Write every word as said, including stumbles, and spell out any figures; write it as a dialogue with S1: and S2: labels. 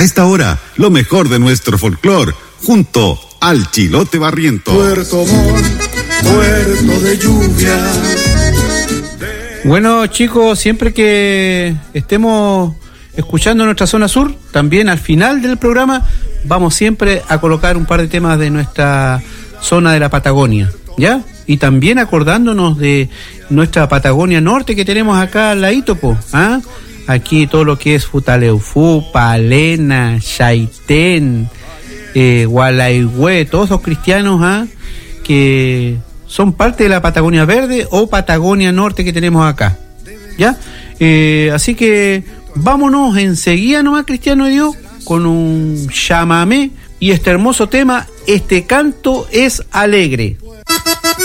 S1: esta hora, lo mejor de nuestro folclor, junto al Chilote Barrientos.
S2: Puerto Montt, puerto de lluvia.
S3: Bueno, chicos, siempre que estemos escuchando nuestra zona sur, también al final del programa vamos siempre a colocar un par de temas de nuestra zona de la Patagonia, ¿ya? Y también acordándonos de nuestra Patagonia Norte que tenemos acá al ladito, po, ¿ah? Aquí todo lo que es Futaleufú, Palena, Chaitén, eh, Gualaihue, todos esos cristianos, ¿ah? Que son parte de la Patagonia Verde o Patagonia Norte que tenemos acá, ¿ya? Eh, así que vámonos enseguida nomás, Cristiano de Dios, con un chamamé y este hermoso tema, Este canto es alegre.